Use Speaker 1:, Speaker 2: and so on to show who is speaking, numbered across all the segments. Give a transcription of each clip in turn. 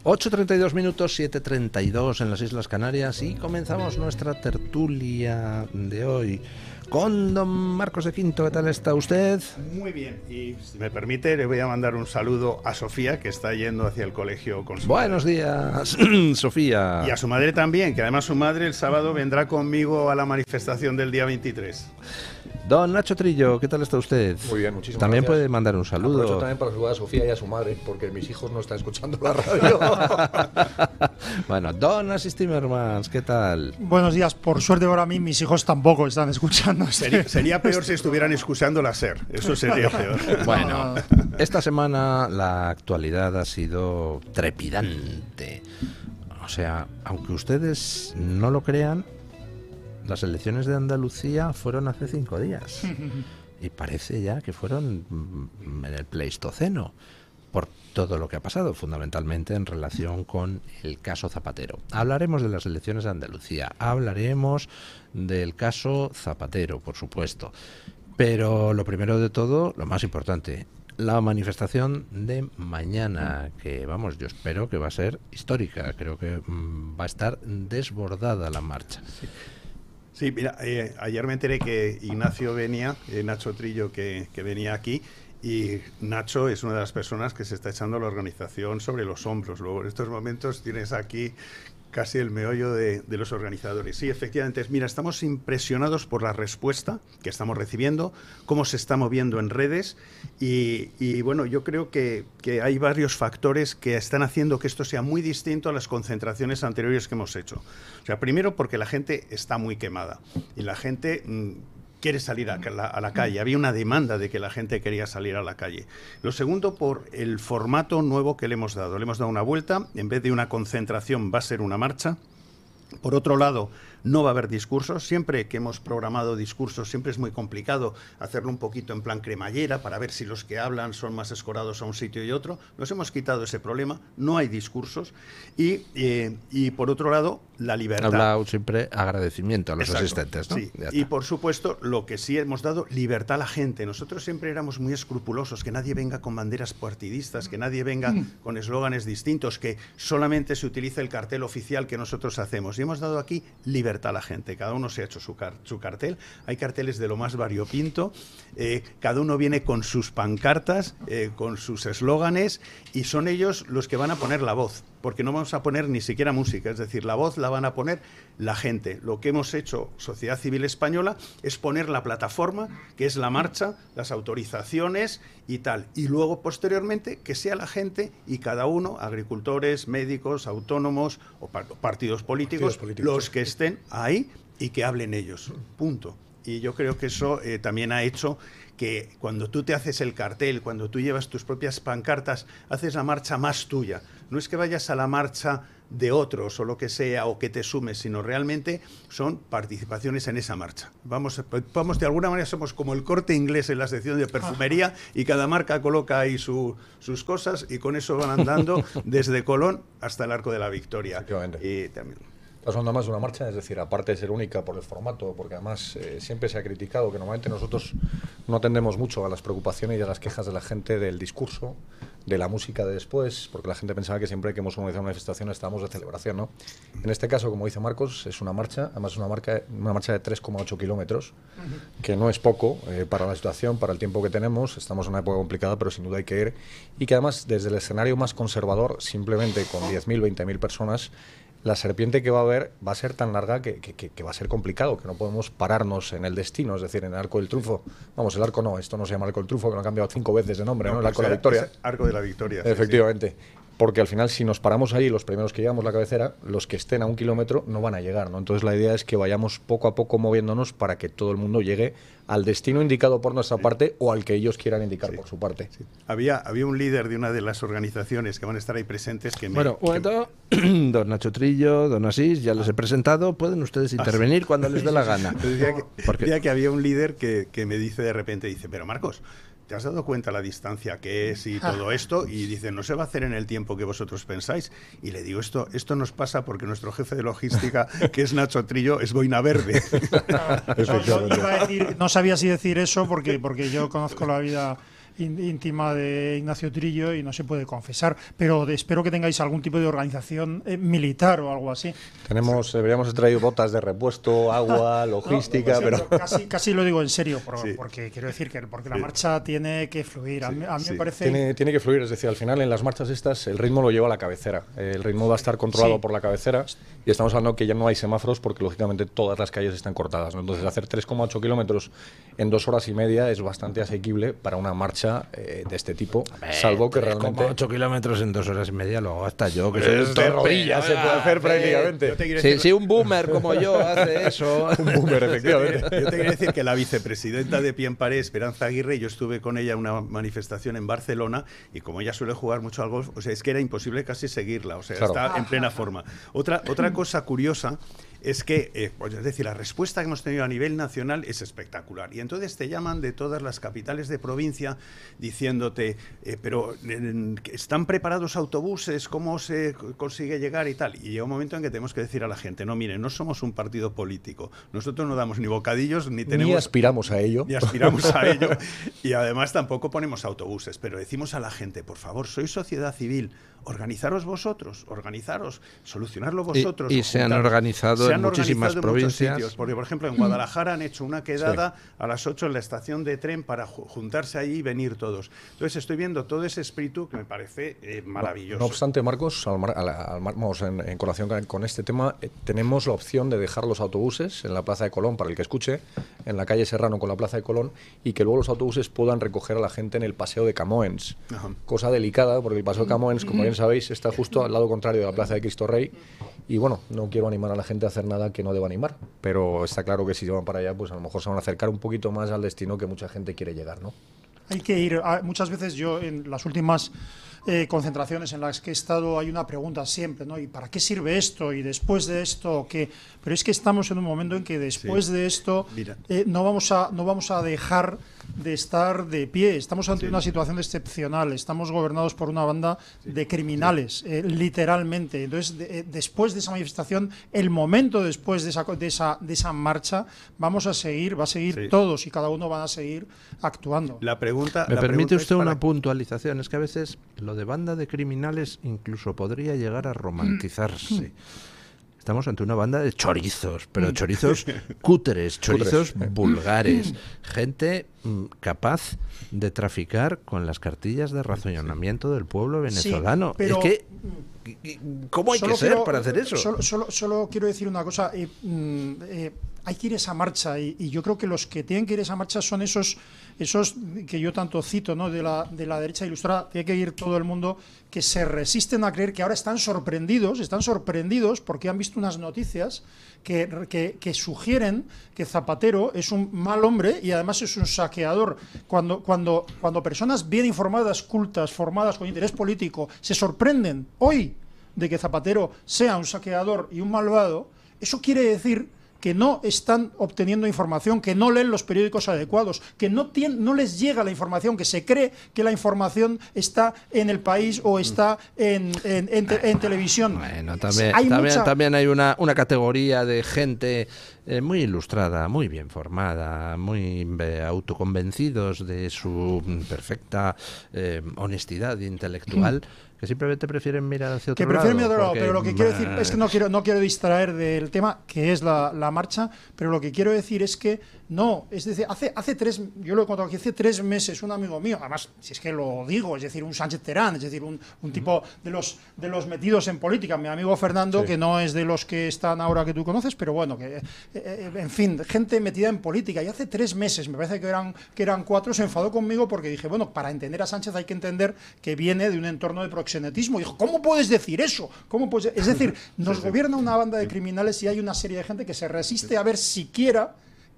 Speaker 1: 8:32 minutos, 7:32 en las Islas Canarias y comenzamos nuestra tertulia de hoy con don Marcos de Quinto. ¿Qué tal está usted?
Speaker 2: Muy bien, y si me permite le voy a mandar un saludo a Sofía, que está yendo hacia el colegio con su
Speaker 1: Buenos
Speaker 2: madre.
Speaker 1: Días, Sofía.
Speaker 2: Y a su madre también, que además su madre el sábado vendrá conmigo a la manifestación del día 23.
Speaker 1: Don Nacho Trillo, ¿qué tal está usted?
Speaker 3: Muy bien, muchísimas
Speaker 1: También
Speaker 3: gracias.
Speaker 1: Puede mandar un saludo.
Speaker 3: Aprovecho también para saludar a Sofía y a su madre, porque mis hijos no están escuchando la radio.
Speaker 1: Bueno, don Asís Timmermans, ¿qué tal?
Speaker 4: Buenos días, por suerte para mí mis hijos tampoco están escuchando.
Speaker 2: Sería peor si estuvieran escuchando la SER, eso sería peor.
Speaker 1: Bueno, esta semana la actualidad ha sido trepidante. O sea, aunque ustedes no lo crean, las elecciones de Andalucía fueron hace 5 días y parece ya que fueron en el Pleistoceno por todo lo que ha pasado, fundamentalmente en relación con el caso Zapatero. Hablaremos de las elecciones de Andalucía, hablaremos del caso Zapatero, por supuesto, pero lo primero de todo, lo más importante, la manifestación de mañana, que vamos, yo espero que va a ser histórica, creo que va a estar desbordada la marcha.
Speaker 2: Sí, mira, ayer me enteré que Ignacio venía, Nacho Trillo, que venía aquí, y Nacho es una de las personas que se está echando la organización sobre los hombros. Luego, en estos momentos tienes aquí casi el meollo de los organizadores. Sí, efectivamente, mira, estamos impresionados por la respuesta que estamos recibiendo, cómo se está moviendo en redes y bueno, yo creo que hay varios factores que están haciendo que esto sea muy distinto a las concentraciones anteriores que hemos hecho. O sea, primero porque la gente está muy quemada y la gente quiere salir a la calle. Había una demanda de que la gente quería salir a la calle. Lo segundo, por el formato nuevo que le hemos dado. Le hemos dado una vuelta. En vez de una concentración, va a ser una marcha. Por otro lado, no va a haber discursos. Siempre que hemos programado discursos, siempre es muy complicado hacerlo un poquito en plan cremallera para ver si los que hablan son más escorados a un sitio y otro. Nos hemos quitado ese problema. No hay discursos. Y por otro lado, la libertad.
Speaker 1: Hablado siempre agradecimiento a los
Speaker 2: Exacto,
Speaker 1: asistentes, ¿no?
Speaker 2: Sí. Y por supuesto, lo que sí hemos dado, libertad a la gente. Nosotros siempre éramos muy escrupulosos, que nadie venga con banderas partidistas, que nadie venga con eslóganes distintos, que solamente se utilice el cartel oficial que nosotros hacemos. Y hemos dado aquí libertad a la gente. Cada uno se ha hecho su cartel. Hay carteles de lo más variopinto. Cada uno viene con sus pancartas, con sus eslóganes, y son ellos los que van a poner la voz. Porque no vamos a poner ni siquiera música, es decir, la voz la van a poner la gente. Lo que hemos hecho, Sociedad Civil Española, es poner la plataforma, que es la marcha, las autorizaciones y tal. Y luego, posteriormente, que sea la gente y cada uno, agricultores, médicos, autónomos o partidos políticos, los que estén ahí y que hablen ellos. Punto. Y yo creo que eso también ha hecho que cuando tú te haces el cartel, cuando tú llevas tus propias pancartas, haces la marcha más tuya. No es que vayas a la marcha de otros o lo que sea o que te sumes, sino realmente son participaciones en esa marcha. Vamos de alguna manera somos como el Corte Inglés en la sección de perfumería y cada marca coloca ahí sus cosas y con eso van andando desde Colón hasta el Arco de la Victoria. Y también...
Speaker 3: Es más una marcha, es decir, aparte de ser única por el formato, porque además siempre se ha criticado que normalmente nosotros no atendemos mucho a las preocupaciones y a las quejas de la gente del discurso, de la música de después, porque la gente pensaba que siempre que hemos organizado una manifestación estábamos de celebración, ¿no? En este caso, como dice Marcos, es una marcha, además es una marcha de 3,8 kilómetros, que no es poco para la situación, para el tiempo que tenemos. Estamos en una época complicada, pero sin duda hay que ir. Y que además, desde el escenario más conservador, simplemente con 10.000, 20.000 personas, la serpiente que va a haber va a ser tan larga que va a ser complicado, que no podemos pararnos en el destino, es decir, en el Arco del Triunfo. Vamos, el arco no, esto no se llama Arco del Triunfo, que lo han cambiado 5 veces de nombre, ¿no? El Arco de la Victoria.
Speaker 2: Arco de la Victoria.
Speaker 3: Efectivamente. Sí. Porque al final, si nos paramos ahí, los primeros que llevamos la cabecera, los que estén a 1 kilómetro no van a llegar, ¿no? Entonces la idea es que vayamos poco a poco moviéndonos para que todo el mundo llegue al destino indicado por nuestra parte o al que ellos quieran indicar por su parte.
Speaker 2: Sí. Había un líder de una de las organizaciones que van a estar ahí presentes que
Speaker 1: Bueno, don Nacho Trillo, don Asís, ya les he presentado, pueden ustedes intervenir cuando les dé la gana.
Speaker 2: Decía que había un líder que me dice de repente, dice, pero Marcos, ¿te has dado cuenta la distancia que es y todo esto? Y dice, no se va a hacer en el tiempo que vosotros pensáis. Y le digo, esto nos pasa porque nuestro jefe de logística, que es Nacho Trillo, es boina verde.
Speaker 4: Yo iba a decir, no sabía si decir eso porque yo conozco la vida íntima de Ignacio Trillo y no se puede confesar. Pero espero que tengáis algún tipo de organización militar o algo así.
Speaker 3: Deberíamos haber traído botas de repuesto, agua, logística,
Speaker 4: pero casi lo digo en serio, porque quiero decir que porque la marcha tiene que fluir. A mí me parece...
Speaker 3: Tiene que fluir, es decir, al final en las marchas estas el ritmo lo lleva a la cabecera. El ritmo va a estar controlado por la cabecera y estamos hablando que ya no hay semáforos porque lógicamente todas las calles están cortadas, ¿no? Entonces hacer 3,8 kilómetros en 2 horas y media es bastante asequible para una marcha de este tipo, salvo que realmente...
Speaker 1: 8 kilómetros en 2 horas y media lo hago hasta yo, que
Speaker 3: soy de rodillas se puede hacer prácticamente.
Speaker 1: Si un boomer como yo hace eso...
Speaker 3: Un boomer, efectivamente.
Speaker 2: Yo te quería decir que la vicepresidenta de Pie en Pared, Esperanza Aguirre, yo estuve con ella en una manifestación en Barcelona y como ella suele jugar mucho al golf, o sea, es que era imposible casi seguirla, o sea, está en plena forma. Otra cosa curiosa es que, es decir, la respuesta que hemos tenido a nivel nacional es espectacular. Y entonces te llaman de todas las capitales de provincia diciéndote, pero ¿están preparados autobuses? ¿Cómo se consigue llegar y tal? Y llega un momento en que tenemos que decir a la gente, no, miren, no somos un partido político. Nosotros no damos ni bocadillos, ni
Speaker 3: aspiramos a ello.
Speaker 2: Ni aspiramos a ello. Y además tampoco ponemos autobuses. Pero decimos a la gente, por favor, sois sociedad civil, organizaros vosotros, solucionarlo vosotros.
Speaker 1: Y se han organizado en muchísimas provincias.
Speaker 2: Sitios, porque, por ejemplo, en Guadalajara han hecho una quedada a las 8 en la estación de tren para juntarse allí y venir todos. Entonces estoy viendo todo ese espíritu que me parece maravilloso.
Speaker 3: No obstante, Marcos, en colación con este tema, tenemos la opción de dejar los autobuses en la Plaza de Colón, para el que escuche, en la calle Serrano con la Plaza de Colón, y que luego los autobuses puedan recoger a la gente en el Paseo de Camoens. Ajá. Cosa delicada, porque el Paseo de Camoens, como bien sabéis, está justo al lado contrario de la Plaza de Cristo Rey. Y bueno, no quiero animar a la gente a hacer nada que no deba animar, pero está claro que si van para allá, pues a lo mejor se van a acercar un poquito más al destino que mucha gente quiere llegar, ¿no?
Speaker 4: Hay que ir. Muchas veces yo, en las últimas concentraciones en las que he estado, hay una pregunta siempre, ¿no? ¿Y para qué sirve esto? ¿Y después de esto qué? Pero es que estamos en un momento en que después de esto no vamos a dejar de estar de pie. Estamos ante una situación excepcional. Estamos gobernados por una banda de criminales, literalmente. Entonces, después de esa manifestación, el momento después de esa marcha, va a seguir todos y cada uno van a seguir actuando.
Speaker 1: ¿Me permite usted una puntualización? Es que a veces lo de banda de criminales incluso podría llegar a romantizarse. Estamos ante una banda de chorizos, pero chorizos cúteres, chorizos vulgares, gente capaz de traficar con las cartillas de racionamiento del pueblo venezolano.
Speaker 4: Sí, pero
Speaker 1: es que, ¿cómo hay que ser para hacer eso?
Speaker 4: Solo quiero decir una cosa. Hay que ir a esa marcha y yo creo que los que tienen que ir a esa marcha son esos que yo tanto cito, ¿no? de la derecha ilustrada. Tiene que ir todo el mundo que se resisten a creer, que ahora están sorprendidos porque han visto unas noticias que sugieren que Zapatero es un mal hombre y además es un saqueador. Cuando personas bien informadas, cultas, formadas con interés político se sorprenden hoy de que Zapatero sea un saqueador y un malvado, eso quiere decir que no están obteniendo información, que no leen los periódicos adecuados, que no les llega la información, que se cree que la información está en El País o está en televisión.
Speaker 1: Bueno, también hay una categoría de gente muy ilustrada, muy bien formada, muy autoconvencidos de su perfecta honestidad intelectual, que simplemente prefieren mirar hacia otro lado.
Speaker 4: Que prefieren mirar a otro lado, pero lo que quiero decir es que no quiero distraer del tema, que es la marcha, pero lo que quiero decir es que no, es decir, yo lo he contado aquí, hace 3 meses un amigo mío, además, si es que lo digo, es decir, un Sánchez Terán, es decir, un tipo de los metidos en política, mi amigo Fernando, que no es de los que están ahora que tú conoces, pero bueno, que en fin, gente metida en política, y hace 3 meses, me parece que eran 4, se enfadó conmigo porque dije, bueno, para entender a Sánchez hay que entender que viene de un entorno de proxenetismo. Dijo, ¿cómo puedes decir eso? Es decir, nos gobierna una banda de criminales y hay una serie de gente que se resiste a ver siquiera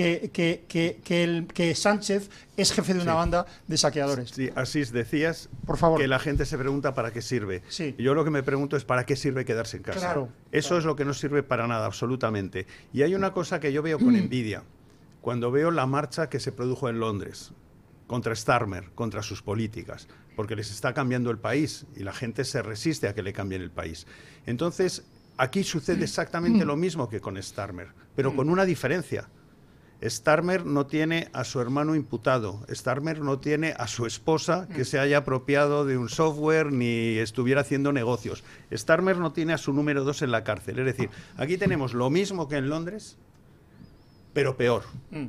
Speaker 4: que Sánchez es jefe de una banda de saqueadores.
Speaker 2: Sí, Asís, decías
Speaker 4: por favor,
Speaker 2: que la gente se pregunta para qué sirve.
Speaker 4: Sí.
Speaker 2: Yo lo que me pregunto es para qué sirve quedarse en casa.
Speaker 4: Claro,
Speaker 2: Eso es lo que no sirve para nada, absolutamente. Y hay una cosa que yo veo con envidia. Cuando veo la marcha que se produjo en Londres contra Starmer, contra sus políticas, porque les está cambiando el país y la gente se resiste a que le cambien el país. Entonces, aquí sucede exactamente lo mismo que con Starmer, pero con una diferencia. Starmer no tiene a su hermano imputado, Starmer no tiene a su esposa que se haya apropiado de un software ni estuviera haciendo negocios, Starmer no tiene a su número 2 en la cárcel. Es decir, aquí tenemos lo mismo que en Londres, pero peor.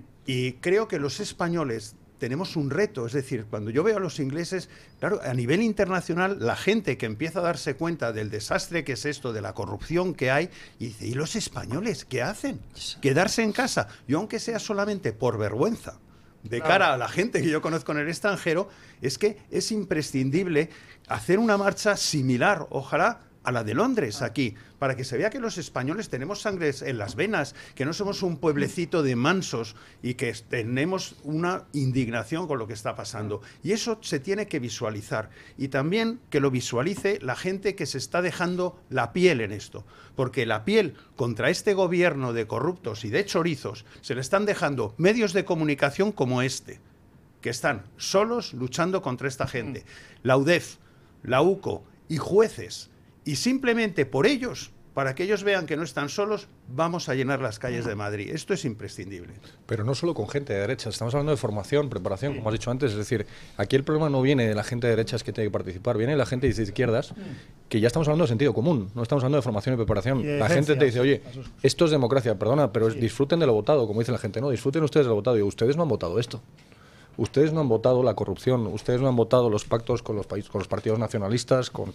Speaker 2: Y creo que los españoles tenemos un reto, es decir, cuando yo veo a los ingleses, claro, a nivel internacional, la gente que empieza a darse cuenta del desastre que es esto, de la corrupción que hay, y dice, ¿y los españoles qué hacen? Quedarse en casa. Yo, aunque sea solamente por vergüenza, de cara a la gente que yo conozco en el extranjero, es que es imprescindible hacer una marcha similar, ojalá, a la de Londres aquí, para que se vea que los españoles tenemos sangre en las venas, que no somos un pueblecito de mansos y que tenemos una indignación con lo que está pasando. Y eso se tiene que visualizar. Y también que lo visualice la gente que se está dejando la piel en esto. Porque la piel contra este gobierno de corruptos y de chorizos se le están dejando medios de comunicación como este, que están solos luchando contra esta gente. La UDEF, la UCO y jueces. Y simplemente por ellos, para que ellos vean que no están solos, vamos a llenar las calles de Madrid. Esto es imprescindible.
Speaker 3: Pero no solo con gente de derechas, estamos hablando de formación, preparación, como has dicho antes. Es decir, aquí el problema no viene de la gente de derechas que tiene que participar, viene de la gente de izquierdas, que ya estamos hablando de sentido común, no estamos hablando de formación y preparación. La gente te dice, oye, esto es democracia, perdona, pero disfruten de lo votado, como dice la gente, no, disfruten ustedes de lo votado. Y ustedes no han votado esto. Ustedes no han votado la corrupción, ustedes no han votado los pactos con los partidos nacionalistas, con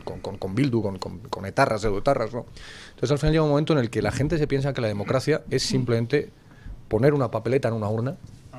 Speaker 3: Bildu, con etarras, pseudoetarras, ¿no? Entonces al final llega un momento en el que la gente se piensa que la democracia es simplemente poner una papeleta en una urna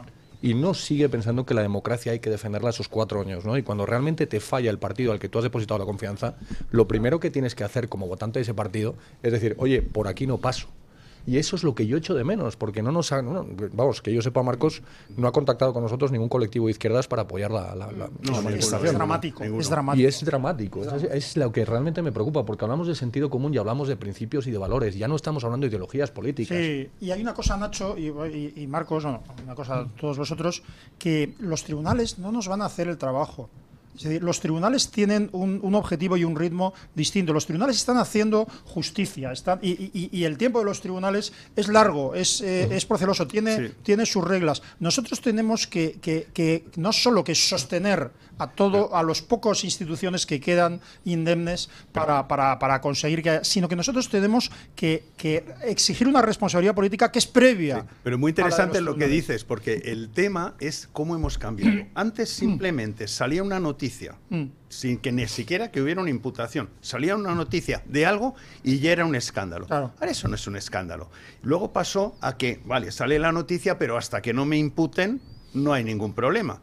Speaker 3: y no sigue pensando que la democracia hay que defenderla esos 4 años, ¿no? Y cuando realmente te falla el partido al que tú has depositado la confianza, lo primero que tienes que hacer como votante de ese partido es decir, oye, por aquí no paso. Y eso es lo que yo echo de menos, porque vamos, que yo sepa, Marcos no ha contactado con nosotros ningún colectivo de izquierdas para apoyar la manifestación.
Speaker 4: Es dramático,
Speaker 2: ninguno.
Speaker 4: es dramático.
Speaker 3: Y es dramático, es lo que realmente me preocupa, porque hablamos de sentido común y hablamos de principios y de valores, ya no estamos hablando de ideologías políticas.
Speaker 4: Sí, y hay una cosa, Nacho y Marcos, una cosa todos vosotros, que los tribunales no nos van a hacer el trabajo. Es decir, los tribunales tienen un objetivo y un ritmo distinto. Los tribunales están haciendo justicia, y el tiempo de los tribunales es largo, es proceloso, tiene sus reglas. Nosotros tenemos que no solo que sostener a los pocos instituciones que quedan indemnes para conseguir sino que nosotros tenemos que exigir una responsabilidad política que es previa.
Speaker 2: Sí, pero muy interesante lo que dices, porque el tema es cómo hemos cambiado. Antes simplemente salía una noticia sin que ni siquiera que hubiera una imputación. Salía una noticia de algo y ya era un escándalo.
Speaker 4: Claro.
Speaker 2: Ahora eso no es un escándalo. Luego pasó a que, vale, sale la noticia, pero hasta que no me imputen no hay ningún problema.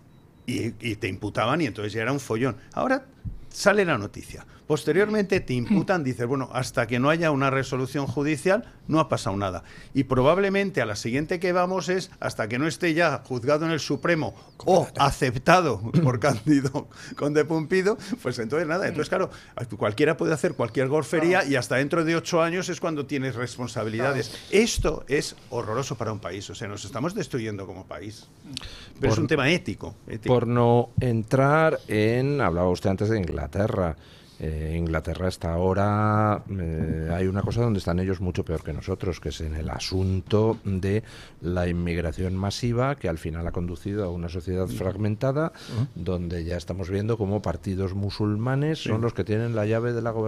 Speaker 2: Y te imputaban y entonces ya era un follón. Ahora sale la noticia. Posteriormente te imputan, dices, bueno, hasta que no haya una resolución judicial no ha pasado nada. Y probablemente a la siguiente que vamos es hasta que no esté ya juzgado en el Supremo o aceptado por Cándido Conde Pumpido, pues entonces nada. Entonces, claro, cualquiera puede hacer cualquier golfería y hasta dentro de 8 años es cuando tienes responsabilidades. Esto es horroroso para un país. O sea, nos estamos destruyendo como país. Pero es un tema ético.
Speaker 1: Por no entrar en... Hablaba usted antes de Inglaterra. Inglaterra está ahora, hay una cosa donde están ellos mucho peor que nosotros, que es en el asunto de la inmigración masiva, que al final ha conducido a una sociedad fragmentada, donde ya estamos viendo cómo partidos musulmanes son los que tienen la llave de la gobernación